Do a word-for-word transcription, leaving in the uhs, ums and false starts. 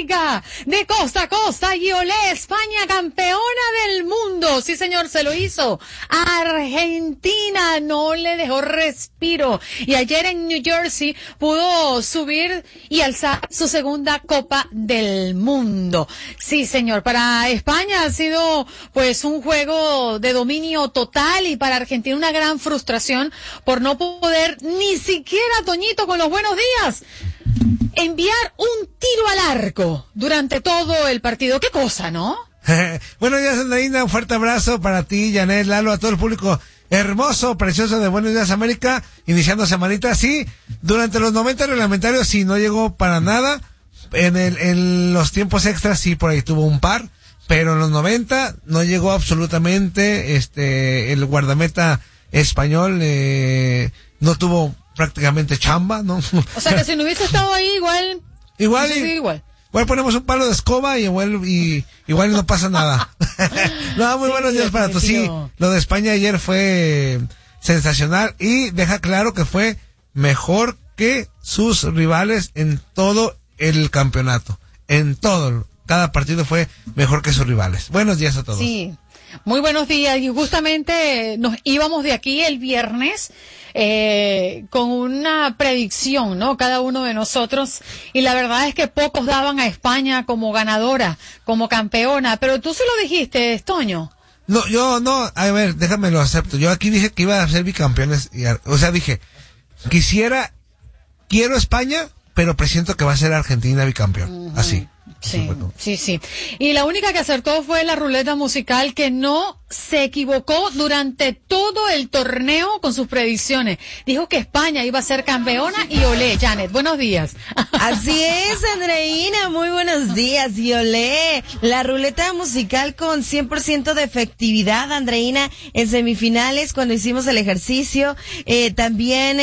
América, de costa a costa, y olé, España campeona del mundo. Sí, señor, se lo hizo. Argentina no le dejó respiro. Y ayer en New Jersey pudo subir y alzar su segunda Copa del Mundo. Sí, señor, para España ha sido pues un juego de dominio total, y para Argentina una gran frustración por no poder ni siquiera, Toñito, con los buenos días, enviar un tiro al arco durante todo el partido. Qué cosa, ¿no? Buenos días, Andreina, un fuerte abrazo para ti, Janet, Lalo, a todo el público hermoso, precioso de Buenos Días América, iniciando semanita. Sí, durante los noventa reglamentarios sí, no llegó para nada. En el, en los tiempos extras sí, por ahí tuvo un par, pero en los noventa no llegó absolutamente. Este, el guardameta español eh, no tuvo prácticamente chamba, ¿no? O sea que si no hubiese estado ahí, igual. Igual, y, igual. Igual ponemos un palo de escoba y igual y igual no pasa nada. No, muy sí, buenos días para todos. Sí, lo de España ayer fue sensacional y deja claro que fue mejor que sus rivales en todo el campeonato. En todo, cada partido fue mejor que sus rivales. Buenos días a todos. Sí. Muy buenos días, y justamente nos íbamos de aquí el viernes eh, con una predicción, ¿no? Cada uno de nosotros, y la verdad es que pocos daban a España como ganadora, como campeona, pero tú se lo dijiste, Toño. No, yo no, a ver, déjame lo acepto. Yo aquí dije que iba a ser bicampeones, y, o sea, dije, quisiera, quiero España, pero presiento que va a ser Argentina bicampeón, uh-huh. Así. Sí, sí, sí. Y la única que acertó fue la ruleta musical, que no se equivocó durante todo el torneo con sus predicciones. Dijo que España iba a ser campeona y olé. Janet, buenos días. Así es, Andreina, muy buenos días. Y olé, la ruleta musical con cien por ciento de efectividad, Andreina, en semifinales cuando hicimos el ejercicio. Eh, también